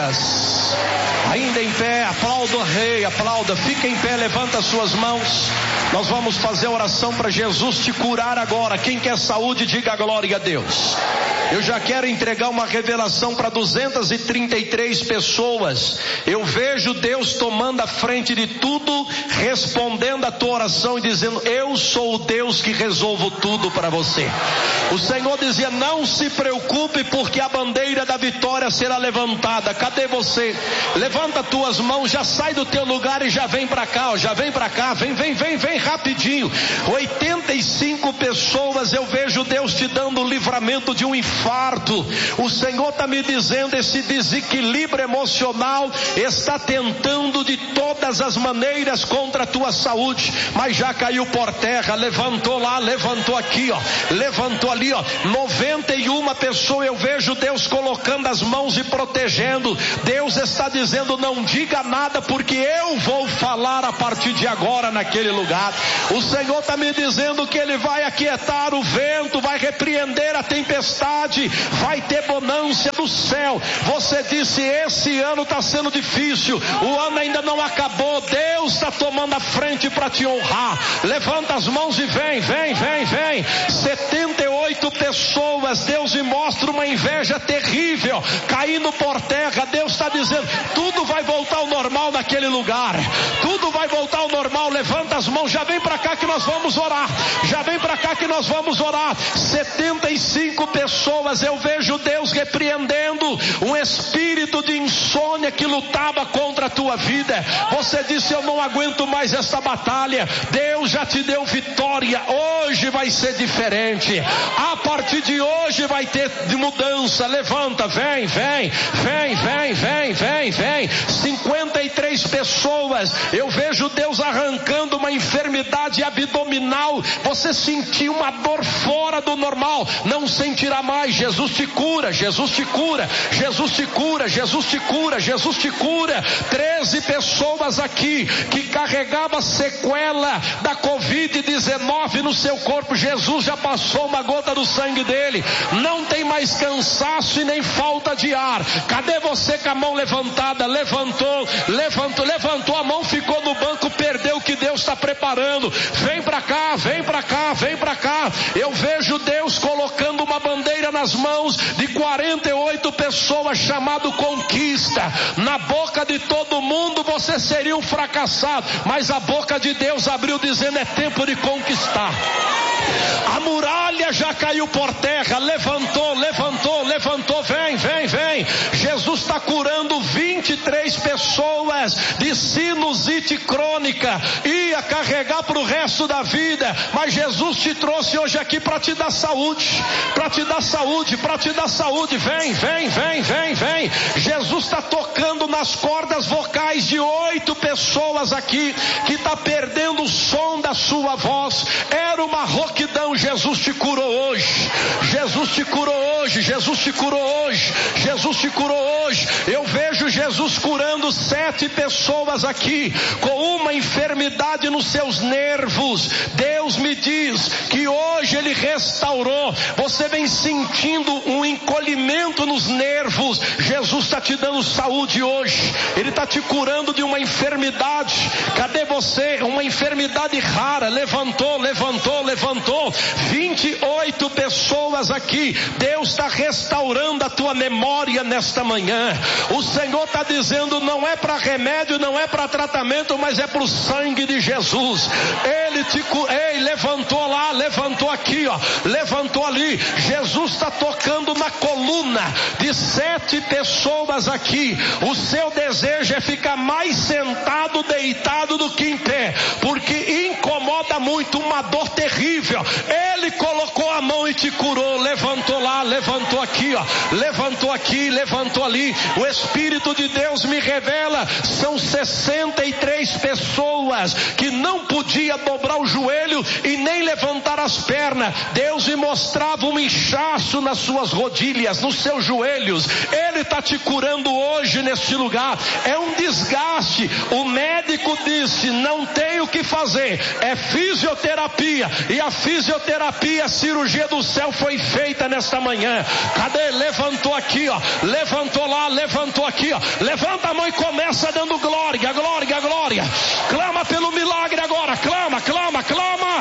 pessoas. Ainda em pé, aplauda o rei, aplauda, fica em pé, levanta as suas mãos. Nós vamos fazer oração para Jesus te curar agora. Quem quer saúde, diga glória a Deus. Eu já quero entregar uma revelação para 233 pessoas. Eu vejo Deus tomando a frente de tudo, respondendo a tua oração e dizendo: eu sou o Deus que resolvo tudo para você. O Senhor dizia: não se preocupe, porque a bandeira da vitória será levantada. Cadê você? Levanta tuas mãos, já sai do teu lugar e já vem para cá, ó, já vem para cá, vem rapidinho. 85 pessoas, eu vejo Deus te dando o livramento de um infarto. O Senhor está me dizendo: esse desequilíbrio emocional está tentando de todas as maneiras contra a tua saúde, mas já caiu por terra. Levantou lá, levantou aqui, ó, levantou ali, ó. 91 pessoas, eu vejo Deus colocando as mãos e protegendo. Deus está dizendo: não diga nada, porque eu vou falar a partir de agora naquele lugar. O Senhor está me dizendo que Ele vai aquietar o vento, vai repreender a tempestade, vai ter bonança do céu. Você disse: esse ano está sendo difícil, o ano ainda não acabou. Deus está tomando a frente para te honrar. Levanta as mãos e vem. 78 pessoas, Deus me mostra uma inveja terrível caindo por terra. Deus está dizendo: tudo vai voltar ao normal naquele lugar, tudo vai voltar ao normal. Levanta as mãos, já vem para cá que nós vamos orar, já vem para cá que nós vamos orar. 75 pessoas, eu vejo Deus repreendendo um espírito de insônia que lutava contra a tua vida. Você disse: eu não aguento mais essa batalha. Deus já te deu vitória. Hoje vai ser diferente, a partir de hoje vai ter mudança. Levanta, vem. 53 pessoas, eu vejo Deus arrancando uma enfermidade abdominal. Você sentiu uma dor fora do normal, não sentirá mais. Jesus te cura, Jesus te cura, Jesus te cura, Jesus te cura, Jesus te cura. 13 pessoas aqui que carregava sequela da Covid-19 no seu corpo. Jesus já passou uma gota do sangue dele, não tem mais cansaço e nem falta de ar. Cadê você com a mão levantada? Levantou a mão, ficou no banco, perdeu o que Deus está preparando. Vem para cá. Eu vejo Deus colocando uma bandeira nas mãos de 48 pessoas, chamado conquista. Na boca de todo mundo você seria um fracassado, mas a boca de Deus abriu dizendo: é tempo de conquistar. A muralha já caiu por terra. Levantou, vem. Jesus está curando 23 pessoas de sinusite crônica, ia carregar para o resto da vida, mas Jesus te trouxe hoje aqui para te dar saúde, vem. Jesus está tocando nas cordas vocais de 8 pessoas aqui que está perdendo o som da sua voz. Era uma rouquidão. Jesus te curou hoje. Eu vejo Jesus curando 7 pessoas aqui com uma enfermidade nos seus nervos. Deus me diz que hoje Ele restaurou. Você vem sentindo um encolhimento nos nervos. Jesus está te dando saúde hoje. Ele está te curando de uma enfermidade. Cadê você? Uma enfermidade rara. Levantou. 28 pessoas aqui. Deus está restaurando a tua memória nesta manhã. O Senhor está dizendo: não é para remédio, não é para tratamento, mas é para o sangue de Jesus. Ele te levantou lá, levantou aqui, ó, levantou ali. Jesus está tocando na coluna de 7 pessoas aqui. O seu desejo é ficar mais sentado, deitado do que em pé, porque incomoda muito, uma dor terrível. Ele colocou a mão e te curou. Levantou lá, levantou aqui, ó, levantou aqui, levantou ali. O Espírito de Deus me revela São 63 pessoas que não podia dobrar o joelho e nem levantar as pernas. Deus me mostrava um inchaço nas suas rodilhas, nos seus joelhos. Ele está te curando hoje neste lugar. É um desgaste. O médico disse, não tem o que fazer, é fisioterapia. E a fisioterapia, a cirurgia do céu foi feita nesta manhã. Cadê? Levantou aqui, ó. Levantou lá, levantou aqui, ó. Levanta a mão e começa dando glória, glória, glória. Clama pelo milagre agora. Clama, clama, clama.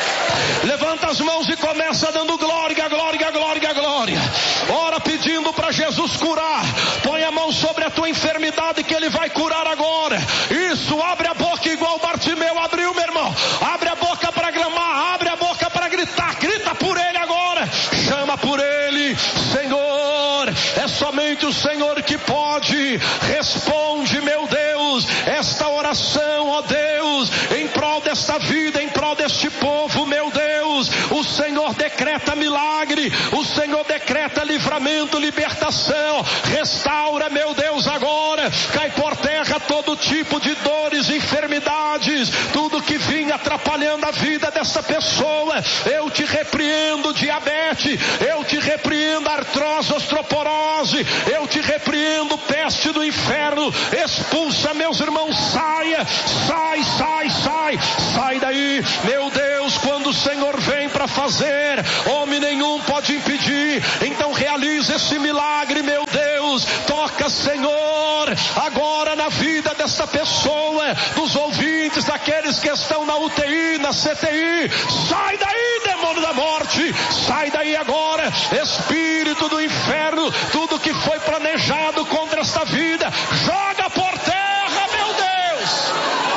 Levanta as mãos e começa dando glória, glória, glória, glória. Ora pedindo para Jesus curar. Põe a mão sobre a tua enfermidade que Ele vai curar agora. Isso, abre a boca igual Bartimeu abriu, meu irmão. Abre a boca para clamar, abre a boca para gritar. Grita por Ele agora. Chama por Ele, Senhor. É somente o Senhor que pode. Responde, meu Deus, esta oração, ó Deus, em prol desta vida, em prol deste povo, meu Deus. O Senhor decreta milagre, o Senhor decreta livramento, libertação. Restaura, meu Deus, agora. Cai por terra todo tipo de dores, enfermidades, tudo que vinha atrapalhando a vida dessa pessoa. Eu te repreendo, diabetes, eu te repreendo, artrose, osteoporose, eu te repreendo, peste do inferno. Expulsa, meus irmãos, saia, sai, sai, sai, sai daí, meu Deus. Quando o Senhor vem para fazer, homem nenhum pode impedir. Então realiza esse milagre, meu Deus. Toca, Senhor, agora na vida dessa pessoa, dos ouvintes, daqueles que estão na UTI, na CTI. Sai daí, demônio da morte, sai daí agora, espírito do inferno. Tudo que foi planejado contra esta vida, joga por terra, meu Deus,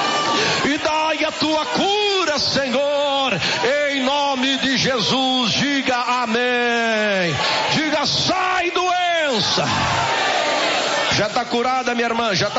e dai a tua cura, Senhor, em nome de Jesus. Diga amém. Diga, sai doença. Já está curada, minha irmã, já está